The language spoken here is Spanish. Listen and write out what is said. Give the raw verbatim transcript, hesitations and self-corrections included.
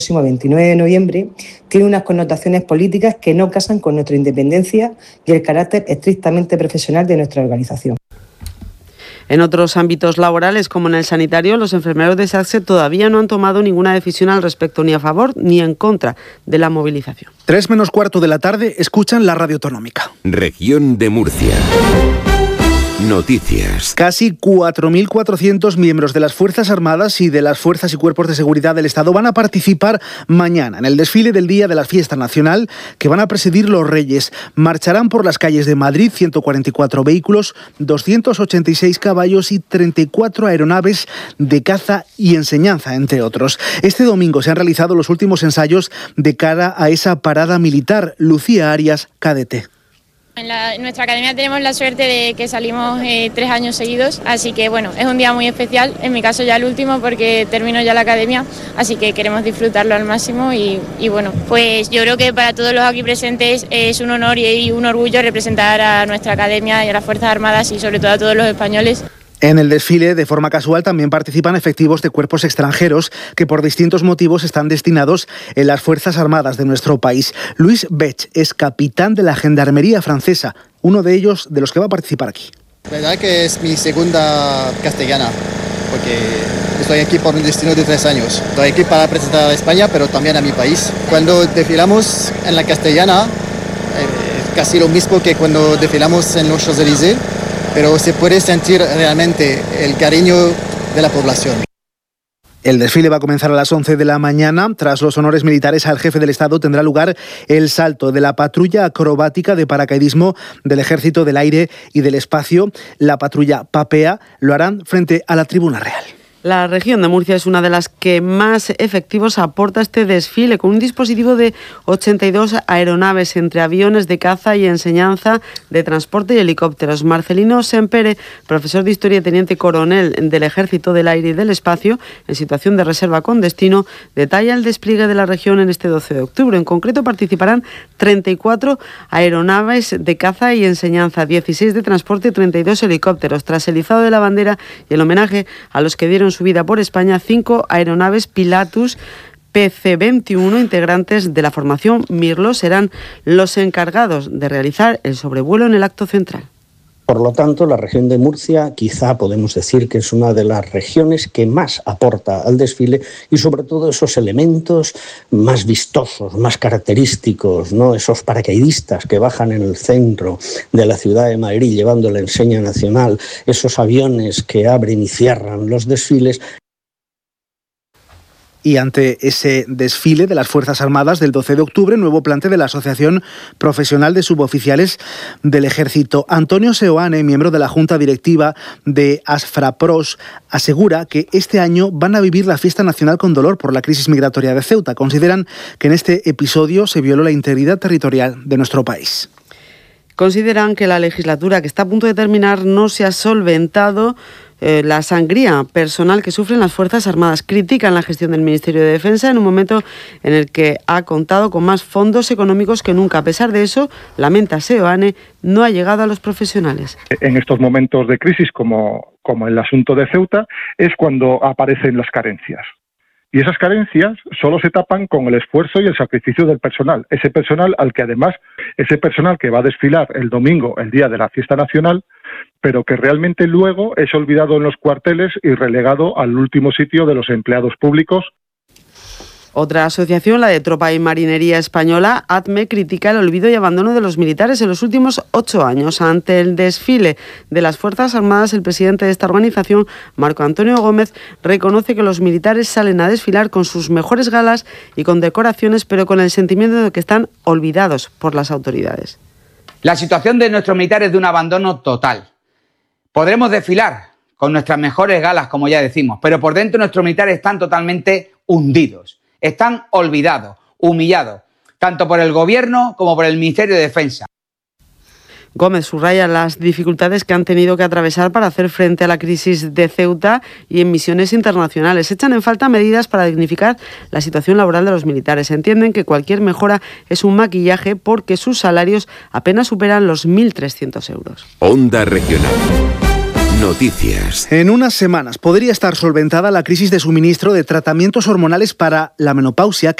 próximo veintinueve de noviembre tiene unas connotaciones políticas que no casan con nuestra independencia y el carácter estrictamente profesional de nuestra organización. En otros ámbitos laborales, como en el sanitario, los enfermeros de SACSE todavía no han tomado ninguna decisión al respecto, ni a favor ni en contra de la movilización. Tres menos cuarto de la tarde, escuchan la radio autonómica. Región de Murcia. Noticias. Casi cuatro mil cuatrocientos miembros de las Fuerzas Armadas y de las Fuerzas y Cuerpos de Seguridad del Estado van a participar mañana en el desfile del Día de la Fiesta Nacional que van a presidir los Reyes. Marcharán por las calles de Madrid ciento cuarenta y cuatro vehículos, doscientos ochenta y seis caballos y treinta y cuatro aeronaves de caza y enseñanza, entre otros. Este domingo se han realizado los últimos ensayos de cara a esa parada militar. Lucía Arias, cadete. En, la, en nuestra academia tenemos la suerte de que salimos eh, tres años seguidos, así que bueno, es un día muy especial, en mi caso ya el último porque termino ya la academia, así que queremos disfrutarlo al máximo y, y bueno, pues yo creo que para todos los aquí presentes es un honor y, y un orgullo representar a nuestra academia y a las Fuerzas Armadas y sobre todo a todos los españoles. En el desfile, de forma casual, también participan efectivos de cuerpos extranjeros que por distintos motivos están destinados en las Fuerzas Armadas de nuestro país. Luis Bech es capitán de la Gendarmería francesa, uno de ellos de los que va a participar aquí. La verdad que es mi segunda castellana, porque estoy aquí por un destino de tres años. Estoy aquí para representar a España, pero también a mi país. Cuando desfilamos en la castellana, eh, casi lo mismo que cuando desfilamos en los Champs-Élysées, pero se puede sentir realmente el cariño de la población. El desfile va a comenzar a las once de la mañana. Tras los honores militares al jefe del Estado tendrá lugar el salto de la patrulla acrobática de paracaidismo del Ejército del Aire y del Espacio. La patrulla Papea lo harán frente a la Tribuna Real. La región de Murcia es una de las que más efectivos aporta este desfile, con un dispositivo de ochenta y dos aeronaves entre aviones de caza y enseñanza, de transporte y helicópteros. Marcelino Sempere, profesor de Historia y teniente coronel del Ejército del Aire y del Espacio, en situación de reserva con destino, detalla el despliegue de la región en este doce de octubre. En concreto participarán treinta y cuatro aeronaves de caza y enseñanza, dieciséis de transporte y treinta y dos helicópteros. Tras el izado de la bandera y el homenaje a los que dieron su vida por España, cinco aeronaves Pilatus P C veintiuno, integrantes de la formación Mirlo, serán los encargados de realizar el sobrevuelo en el acto central. Por lo tanto, la región de Murcia quizá podemos decir que es una de las regiones que más aporta al desfile y sobre todo esos elementos más vistosos, más característicos, ¿no? Esos paracaidistas que bajan en el centro de la ciudad de Madrid llevando la enseña nacional, esos aviones que abren y cierran los desfiles. Y ante ese desfile de las Fuerzas Armadas del doce de octubre, nuevo plante de la Asociación Profesional de Suboficiales del Ejército. Antonio Seoane, miembro de la Junta Directiva de Asfrapros, asegura que este año van a vivir la fiesta nacional con dolor por la crisis migratoria de Ceuta. Consideran que en este episodio se violó la integridad territorial de nuestro país. Consideran que la legislatura que está a punto de terminar no se ha solventado eh, la sangría personal que sufren las Fuerzas Armadas. Critican la gestión del Ministerio de Defensa en un momento en el que ha contado con más fondos económicos que nunca. A pesar de eso, lamenta Seoane, no ha llegado a los profesionales. En estos momentos de crisis, como, como el asunto de Ceuta, es cuando aparecen las carencias. Y esas carencias solo se tapan con el esfuerzo y el sacrificio del personal. Ese personal al que además, ese personal que va a desfilar el domingo, el día de la fiesta nacional, pero que realmente luego es olvidado en los cuarteles y relegado al último sitio de los empleados públicos. Otra asociación, la de Tropa y Marinería Española, ATME, critica el olvido y abandono de los militares en los últimos ocho años. Ante el desfile de las Fuerzas Armadas, el presidente de esta organización, Marco Antonio Gómez, reconoce que los militares salen a desfilar con sus mejores galas y con decoraciones, pero con el sentimiento de que están olvidados por las autoridades. La situación de nuestros militares es de un abandono total. Podremos desfilar con nuestras mejores galas, como ya decimos, pero por dentro nuestros militares están totalmente hundidos. Están olvidados, humillados, tanto por el Gobierno como por el Ministerio de Defensa. Gómez subraya las dificultades que han tenido que atravesar para hacer frente a la crisis de Ceuta y en misiones internacionales. Echan en falta medidas para dignificar la situación laboral de los militares. Entienden que cualquier mejora es un maquillaje porque sus salarios apenas superan los mil trescientos euros. Onda Regional. Noticias. En unas semanas podría estar solventada la crisis de suministro de tratamientos hormonales para la menopausia